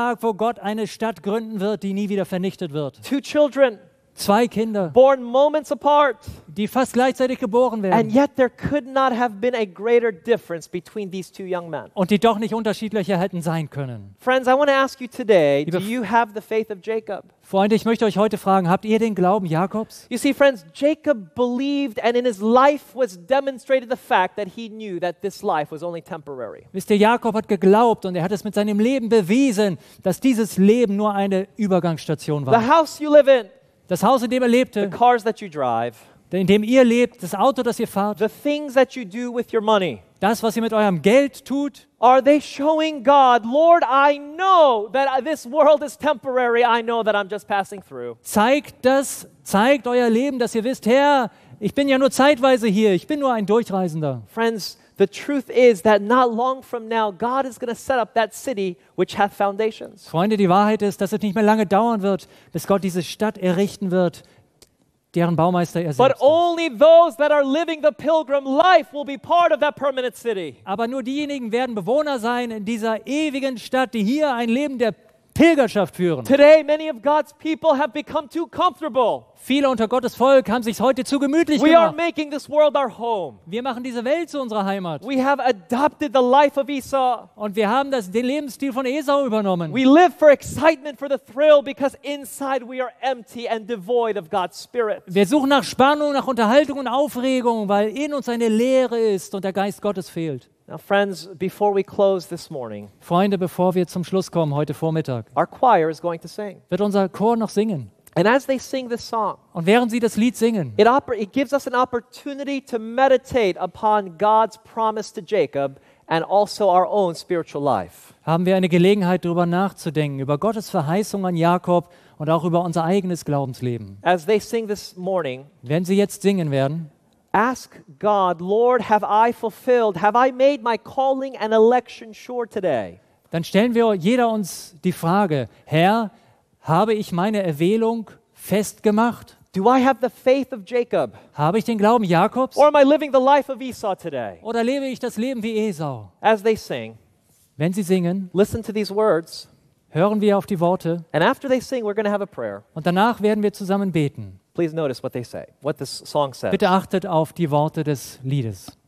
Tag, wo Gott eine Stadt gründen wird, die nie wieder vernichtet wird. 2 children, 2 Kinder, born moments apart. die fast gleichzeitig geboren And werden yet there could not have been a greater difference between these 2 young men. und die doch nicht unterschiedlicher hätten sein können. Friends, I want to ask you today, do Liebe you have the faith of Jacob? Freunde, ich möchte euch heute fragen, habt ihr den Glauben Jakobs? You see, friends, Jacob believed, and in his life was demonstrated the fact that he knew that this life was only temporary. Wisst ihr, Jakob hat geglaubt und er hat es mit seinem Leben bewiesen, dass dieses Leben nur eine Übergangsstation The war. house you live in, Das Haus, in dem er the lebte, cars that you drive, in dem ihr lebt, das Auto, das ihr fahrt, the things that you do with your money, das, was ihr mit eurem Geld tut, are they showing God, Lord, I know that this world is temporary. I know that I'm just passing through. zeigt euer Leben, dass ihr wisst, Herr, ich bin ja nur zeitweise hier, ich bin nur ein Durchreisender. Friends, the truth is that not long from now, God is going to set up that city which hath foundations. Freunde, die Wahrheit ist, dass es nicht mehr lange dauern wird, bis Gott diese Stadt errichten wird, deren Baumeister er But selbst ist. only those that are living the pilgrim life will be part of that permanent city. Aber nur diejenigen werden Bewohner sein in dieser ewigen Stadt, die hier ein Leben der Pilgerschaft führen. Today, many of God's people have become too comfortable. Viele unter Gottes Volk haben sich heute zu gemütlich We are gemacht. making this world our home. Wir machen diese Welt zu unserer Heimat. We have adopted the life of Esau. Und wir haben den Lebensstil von Esau übernommen. We live for excitement, for the thrill, because inside we are empty and devoid of God's Spirit. Wir suchen nach Spannung, nach Unterhaltung und Aufregung, weil in uns eine Leere ist und der Geist Gottes fehlt. Now, friends, before we close this morning, Freunde, bevor wir zum Schluss kommen heute Vormittag, our choir is going to sing. wird unser Chor noch singen. And as they sing this song, Und während sie das Lied singen, it gives us an opportunity to meditate upon God's promise to Jacob and also our own spiritual life. haben wir eine Gelegenheit, darüber nachzudenken, über Gottes Verheißung an Jakob und auch über unser eigenes Glaubensleben. As they sing this morning, Wenn sie jetzt singen werden, ask God, Lord, have I fulfilled? Have I made my calling and election sure today? dann stellen wir jeder uns die Frage, Herr, habe ich meine Erwählung festgemacht? Do I have the faith of Jacob? Habe ich den Glauben Jakobs? Or am I living the life of Esau today? Oder lebe ich das Leben wie Esau? As they sing, Wenn sie singen, listen to these words. hören wir auf die Worte And after they sing, we're going to have a prayer. und danach werden wir zusammen beten. Please notice what they say, what this song says. Bitte achtet auf die Worte des Liedes.